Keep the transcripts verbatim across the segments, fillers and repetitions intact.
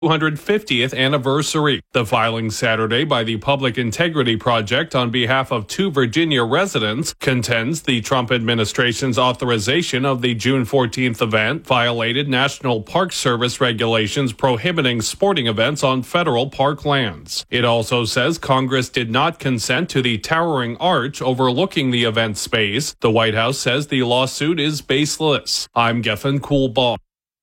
two hundred fiftieth anniversary. The filing Saturday by the Public Integrity Project on behalf of two Virginia residents contends the Trump administration's authorization of the June fourteenth event violated National Park Service regulations prohibiting sporting events on federal park lands. It also says Congress did not consent to the towering arch overlooking the event space. The White House says the lawsuit is baseless. I'm Geffen Coolbaugh.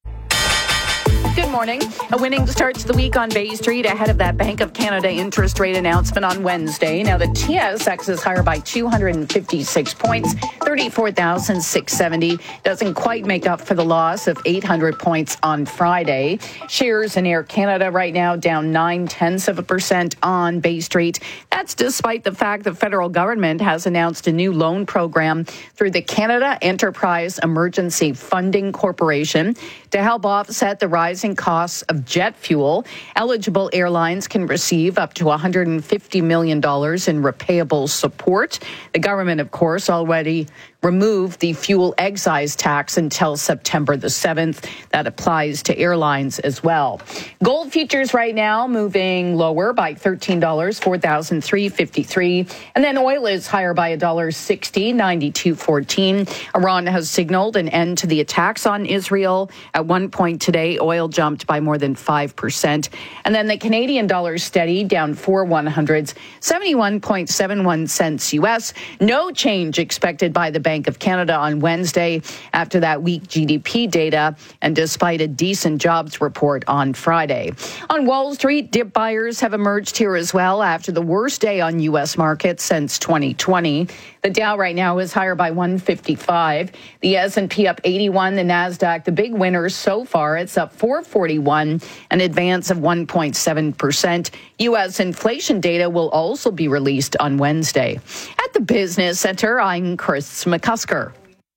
Good morning. A winning start to the week on Bay Street ahead of that Bank of Canada interest rate announcement on Wednesday. Now, the T S X is higher by two hundred fifty-six points, thirty-four thousand six hundred seventy. Doesn't quite make up for the loss of eight hundred points on Friday. Shares in Air Canada right now down nine tenths of a percent on Bay Street. That's despite the fact the federal government has announced a new loan program through the Canada Enterprise Emergency Funding Corporation to help offset the rising costs of jet fuel. Eligible airlines can receive up to one hundred fifty million dollars in repayable support. The government, of course, already removed the fuel excise tax until September the seventh. That applies to airlines as well. Gold futures right now moving lower by thirteen dollars, four thousand three hundred fifty-three dollars. And then oil is higher by one dollar sixty, ninety-two fourteen. Iran has signaled an end to the attacks on Israel. At one point today, oil jumped by more than five percent. And then the Canadian dollar steady, down four one hundredths, seventy-one point seven one cents U S. No change expected by the Bank of Canada on Wednesday after that weak G D P data and despite a decent jobs report on Friday. On Wall Street, dip buyers have emerged here as well after the worst day on U S markets since twenty twenty. The Dow right now is higher by one fifty-five. The S and P up eighty-one. The Nasdaq, the big winners so far, it's up four forty-one, an advance of one point seven percent. U S inflation data will also be released on Wednesday. At the Business Center, I'm Chris McCusker.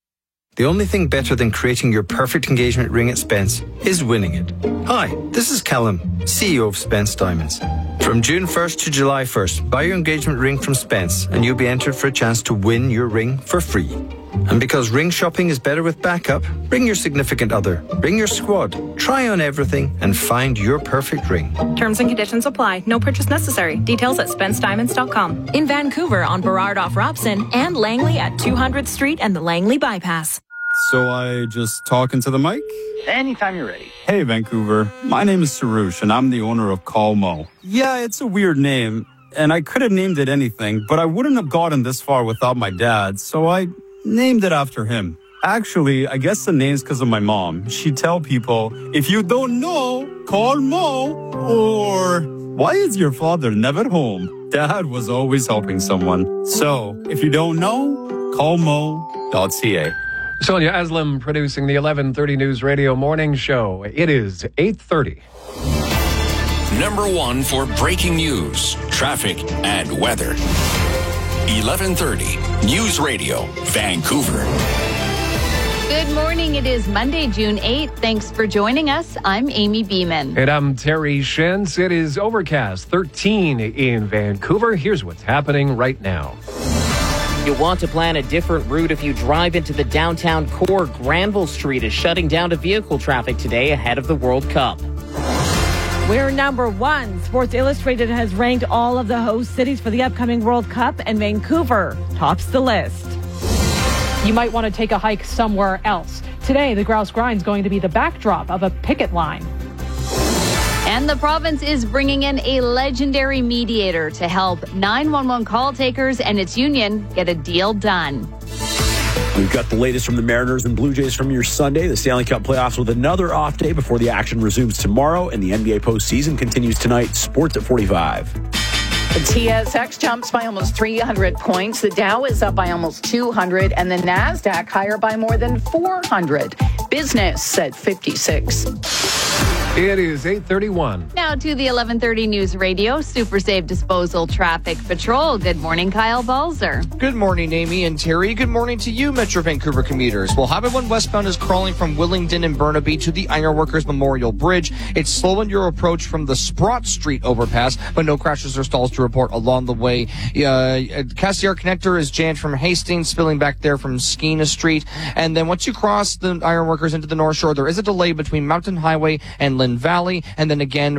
The only thing better than creating your perfect engagement ring at Spence is winning it. Hi, this is Callum, C E O of Spence Diamonds. From June first to July first, buy your engagement ring from Spence and you'll be entered for a chance to win your ring for free. And because ring shopping is better with backup, bring your significant other, bring your squad, try on everything and find your perfect ring. Terms and conditions apply. No purchase necessary. Details at spence diamonds dot com. In Vancouver on Burrard off Robson and Langley at two hundredth Street and the Langley Bypass. So I just talk into the mic? Anytime you're ready. Hey, Vancouver. My name is Sarush, and I'm the owner of Call Mo. Yeah, it's a weird name, and I could have named it anything, but I wouldn't have gotten this far without my dad, so I named it after him. Actually, I guess the name's because of my mom. She'd tell people, if you don't know, call Mo, or why is your father never home? Dad was always helping someone. So, if you don't know, call mo dot c a. Sonia Aslam producing the eleven thirty News Radio Morning Show. It is eight thirty. Number one for breaking news, traffic, and weather. eleven thirty News Radio, Vancouver. Good morning. It is Monday, June eighth. Thanks for joining us. I'm Amy Beeman. And I'm Terry Shens. It is overcast, thirteen in Vancouver. Here's what's happening right now. You'll want to plan a different route if you drive into the downtown core. Granville Street is shutting down to vehicle traffic today ahead of the World Cup. We're number one. Sports Illustrated has ranked all of the host cities for the upcoming World Cup, and Vancouver tops the list. You might want to take a hike somewhere else. Today, the Grouse Grind's going to be the backdrop of a picket line. And the province is bringing in a legendary mediator to help nine one one call takers and its union get a deal done. We've got the latest from the Mariners and Blue Jays from your Sunday. The Stanley Cup playoffs with another off day before the action resumes tomorrow, and the N B A postseason continues tonight. Sports at forty-five. The T S X jumps by almost three hundred points. The Dow is up by almost two hundred, and the Nasdaq higher by more than four hundred. Business at fifty-six. It is eight thirty-one. Now to the eleven thirty News Radio Super Safe Disposal Traffic Patrol. Good morning, Kyle Balzer. Good morning, Amy and Terry. Good morning to you, Metro Vancouver commuters. Well, Highway one westbound is crawling from Willingdon and Burnaby to the Ironworkers Memorial Bridge. It's slow in your approach from the Sprott Street overpass, but no crashes or stalls to report along the way. Uh, Cassiar Connector is jammed from Hastings, spilling back there from Skeena Street. And then once you cross the Ironworkers into the North Shore, there is a delay between Mountain Highway and Lynn Valley, and then again